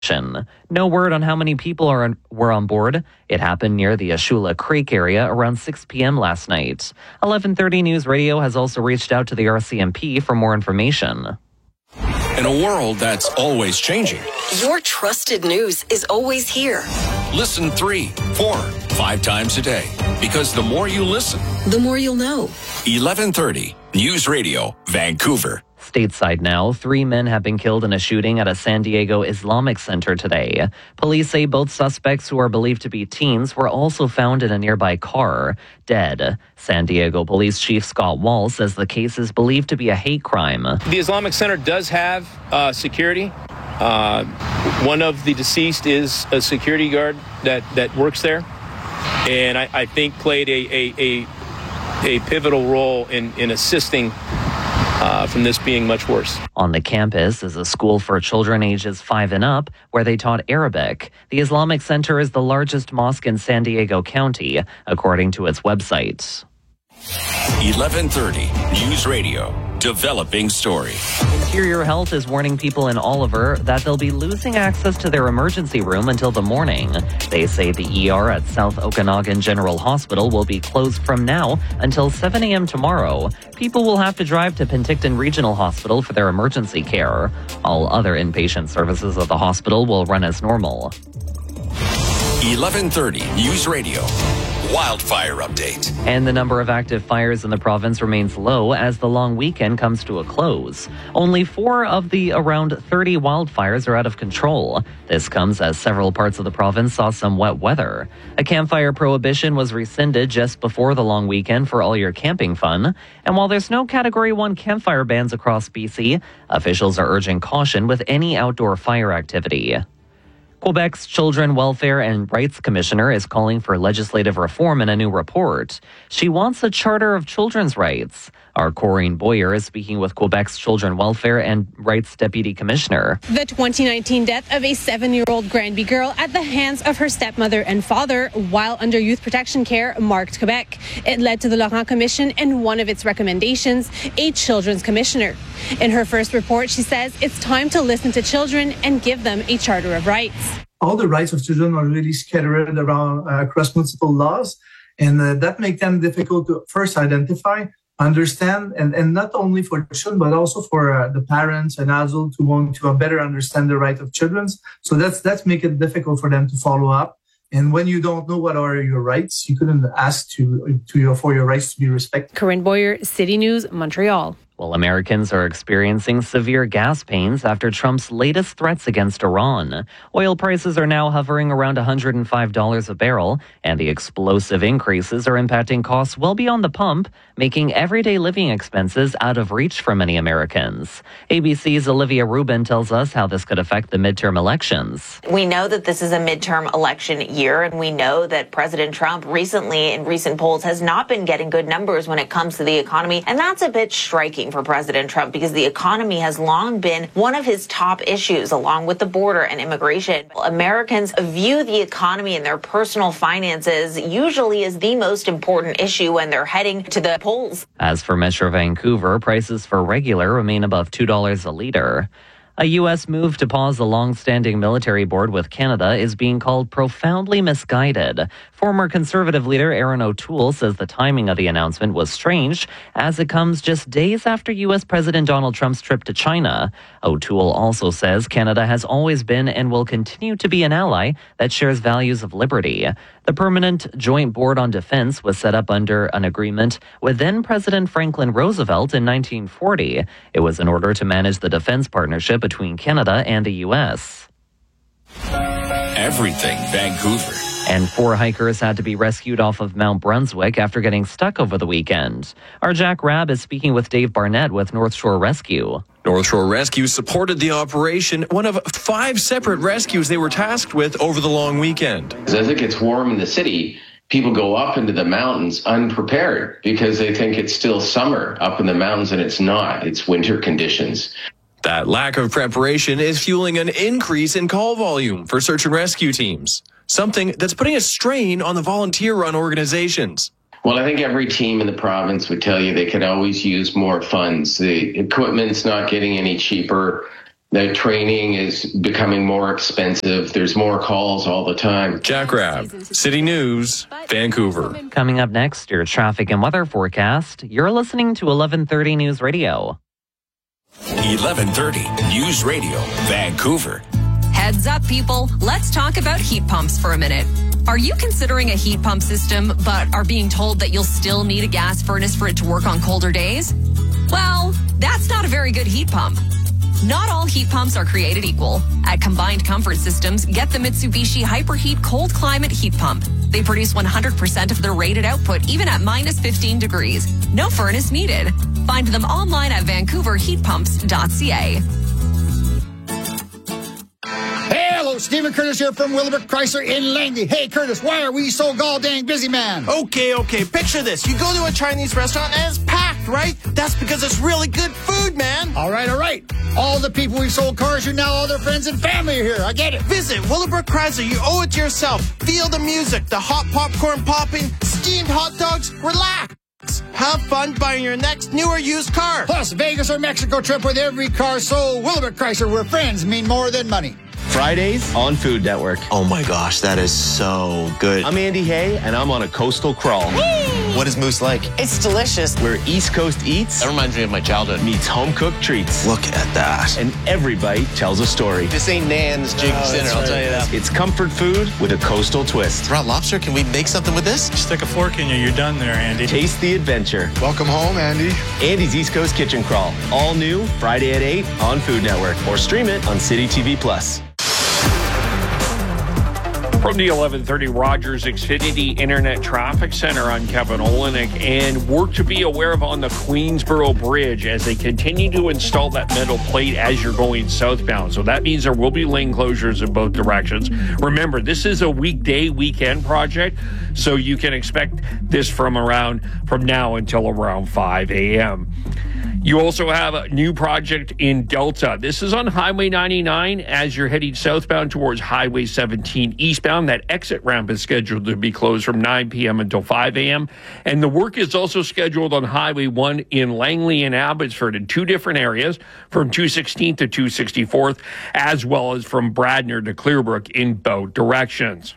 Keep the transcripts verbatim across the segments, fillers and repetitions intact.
No word on how many people are on, were on board. It happened near the Ashula Creek area around six p.m. last night. eleven thirty News Radio has also reached out to the R C M P for more information. In a world that's always changing, your trusted news is always here. Listen three, four, five times a day. Because the more you listen, the more you'll know. eleven thirty News Radio, Vancouver. Stateside now, three men have been killed in a shooting at a San Diego Islamic center today. Police say both suspects, who are believed to be teens, were also found in a nearby car, dead. San Diego Police Chief Scott Wall says the case is believed to be a hate crime. The Islamic Center does have uh, security. Uh, one of the deceased is a security guard that, that works there, and I, I think played a, a, a, a pivotal role in, in assisting Uh, from this being much worse. On the campus is a school for children ages five and up where they taught Arabic. The Islamic Center is the largest mosque in San Diego County, according to its website. eleven thirty News Radio, developing story. Interior Health is warning people in Oliver that they'll be losing access to their emergency room until the morning. They say the E R at South Okanagan General Hospital will be closed from now until seven a.m. tomorrow. People will have to drive to Penticton Regional Hospital for their emergency care. All other inpatient services of the hospital will run as normal. eleven thirty News Radio. Wildfire update. And the number of active fires in the province remains low as the long weekend comes to a close. Only four of the around thirty wildfires are out of control. This comes as several parts of the province saw some wet weather. A campfire prohibition was rescinded just before the long weekend for all your camping fun. And while there's no Category one campfire bans across B C, officials are urging caution with any outdoor fire activity. Quebec's Children Welfare and Rights Commissioner is calling for legislative reform in a new report. She wants a charter of children's rights. Our Corinne Boyer is speaking with Quebec's Children Welfare and Rights Deputy Commissioner. The twenty nineteen death of a seven-year-old Granby girl at the hands of her stepmother and father while under youth protection care marked Quebec. It led to the Laurent Commission and one of its recommendations, a children's commissioner. In her first report, she says it's time to listen to children and give them a charter of rights. All the rights of children are really scattered around uh, across multiple laws, and uh, that makes them difficult to first identify, understand, and, and not only for children, but also for uh, the parents and adults who want to uh, better understand the rights of children. So that's that's make it difficult for them to follow up. And when you don't know what are your rights, you couldn't ask to to your, for your rights to be respected. Corinne Boyer, City News, Montreal. Well, Americans are experiencing severe gas pains after Trump's latest threats against Iran. Oil prices are now hovering around one hundred five dollars a barrel, and the explosive increases are impacting costs well beyond the pump, making everyday living expenses out of reach for many Americans. A B C's Olivia Rubin tells us how this could affect the midterm elections. We know that this is a midterm election year, and we know that President Trump recently, in recent polls, has not been getting good numbers when it comes to the economy, and that's a bit striking for President Trump because the economy has long been one of his top issues, along with the border and immigration. Americans view the economy and their personal finances usually as the most important issue when they're heading to the polls. As for Metro Vancouver, prices for regular remain above two dollars a litre. A U S move to pause the long-standing military board with Canada is being called profoundly misguided. Former Conservative leader Erin O'Toole says the timing of the announcement was strange, as it comes just days after U S President Donald Trump's trip to China. O'Toole also says Canada has always been and will continue to be an ally that shares values of liberty. The Permanent Joint Board on Defense was set up under an agreement with then-President Franklin Roosevelt in nineteen forty. It was in order to manage the defense partnership between Canada and the U S. Everything Vancouver. And four hikers had to be rescued off of Mount Brunswick after getting stuck over the weekend. Our Jack Rabb is speaking with Dave Barnett with North Shore Rescue. North Shore Rescue supported the operation, one of five separate rescues they were tasked with over the long weekend. As it gets warm in the city, people go up into the mountains unprepared because they think it's still summer up in the mountains, and it's not. It's winter conditions. That lack of preparation is fueling an increase in call volume for search and rescue teams, something that's putting a strain on the volunteer-run organizations. Well, I think every team in the province would tell you they could always use more funds. The equipment's not getting any cheaper. The training is becoming more expensive. There's more calls all the time. Jack Rabb, City News, Vancouver. Coming up next, your traffic and weather forecast. You're listening to eleven thirty News Radio. eleven thirty News Radio, Vancouver. Heads up, people. Let's talk about heat pumps for a minute. Are you considering a heat pump system, but are being told that you'll still need a gas furnace for it to work on colder days? Well, that's not a very good heat pump. Not all heat pumps are created equal. At Combined Comfort Systems, get the Mitsubishi Hyperheat Cold Climate Heat Pump. They produce one hundred percent of their rated output, even at minus fifteen degrees. No furnace needed. Find them online at vancouver heat pumps dot c a. Hello, Stephen Curtis here from Willowbrook Chrysler in Langley. Hey, Curtis, why are we so gall-dang busy, man? Okay, okay, picture this. You go to a Chinese restaurant and it's packed, right? That's because it's really good food, man. All right, all right. All the people we've sold cars to, now all their friends and family are here. I get it. Visit Willowbrook Chrysler. You owe it to yourself. Feel the music, the hot popcorn popping, steamed hot dogs. Relax. Have fun buying your next new or used car. Plus, Vegas or Mexico trip with every car sold. Willowbrook Chrysler, where friends mean more than money. Fridays on Food Network. Oh my gosh, that is so good. I'm Andy Hay, and I'm on a coastal crawl. Woo! What is Moose like? It's delicious. Where East Coast eats. That reminds me of my childhood. Meets home-cooked treats. Look at that. And every bite tells a story. This ain't Nan's Jig no, Dinner, I'll right. tell you that. It's comfort food with a coastal twist. Raw lobster, can we make something with this? Stick a fork in you, you're done there, Andy. Taste the adventure. Welcome home, Andy. Andy's East Coast Kitchen Crawl. All new, Friday at eight on Food Network. Or stream it on City T V Plus. From the eleven thirty Rogers Xfinity Internet Traffic Center, I'm Kevin Olenek, and work to be aware of on the Queensboro Bridge as they continue to install that metal plate as you're going southbound. So that means there will be lane closures in both directions. Remember, this is a weekday, weekend project, so you can expect this from around from now until around five a.m. You also have a new project in Delta. This is on Highway ninety-nine as you're heading southbound towards Highway seventeen eastbound. That exit ramp is scheduled to be closed from nine p.m. until five a.m. And the work is also scheduled on Highway one in Langley and Abbotsford in two different areas, from two sixteenth to two sixty-fourth, as well as from Bradner to Clearbrook in both directions.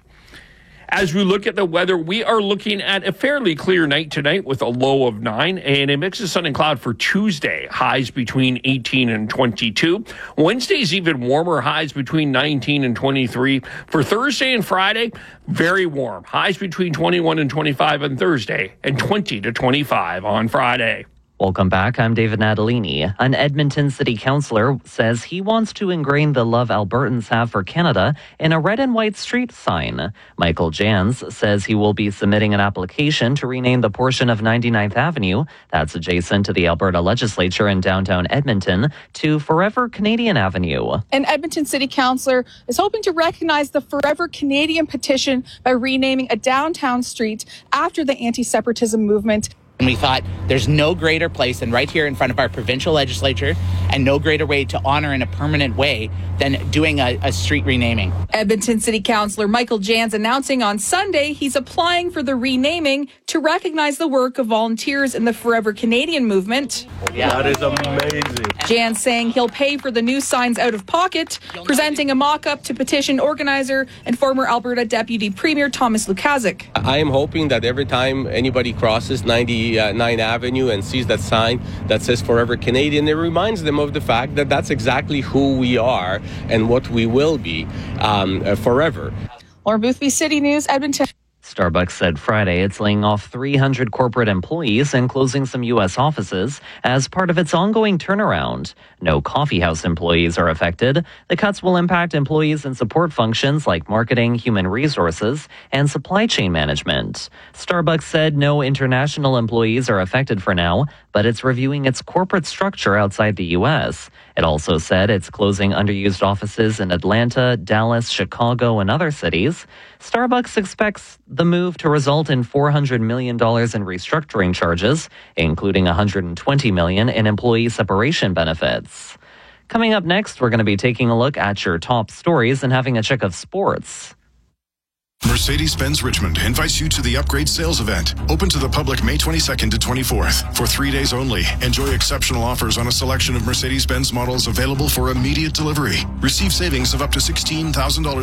As we look at the weather, we are looking at a fairly clear night tonight with a low of nine and a mix of sun and cloud for Tuesday. Highs between eighteen and twenty-two. Wednesday's even warmer, highs between nineteen and twenty-three. For Thursday and Friday, very warm. Highs between twenty-one and twenty-five on Thursday and twenty to twenty-five on Friday. Welcome back. I'm David Natalini. An Edmonton city councillor says he wants to ingrain the love Albertans have for Canada in a red and white street sign. Michael Jans says he will be submitting an application to rename the portion of ninety-ninth Avenue that's adjacent to the Alberta Legislature in downtown Edmonton to Forever Canadian Avenue. An Edmonton city councillor is hoping to recognize the Forever Canadian petition by renaming a downtown street after the anti-separatism movement. And we thought there's no greater place than right here in front of our provincial legislature, and no greater way to honor in a permanent way than doing a, a street renaming. Edmonton City Councillor Michael Jans announcing on Sunday he's applying for the renaming to recognize the work of volunteers in the Forever Canadian movement. Yeah. That is amazing. Jans saying he'll pay for the new signs out of pocket, presenting a mock-up to petition organizer and former Alberta Deputy Premier Thomas Lukaszuk. I am hoping that every time anybody crosses ninety-ninth Avenue and sees that sign that says Forever Canadian, it reminds them of the fact that that's exactly who we are and what we will be um, uh, forever. Lauren Boothby, City News, Edmonton. Starbucks said Friday it's laying off three hundred corporate employees and closing some U S offices as part of its ongoing turnaround. No coffeehouse employees are affected. The cuts will impact employees in support functions like marketing, human resources, and supply chain management. Starbucks said no international employees are affected for now, but it's reviewing its corporate structure outside the U S. It also said it's closing underused offices in Atlanta, Dallas, Chicago, and other cities. Starbucks expects the move to result in four hundred million dollars in restructuring charges, including one hundred twenty million dollars in employee separation benefits. Coming up next, we're going to be taking a look at your top stories and having a check of sports. Mercedes-Benz Richmond invites you to the Upgrade Sales Event, open to the public May twenty-second to twenty-fourth. For three days only, enjoy exceptional offers on a selection of Mercedes-Benz models available for immediate delivery. Receive savings of up to sixteen thousand dollars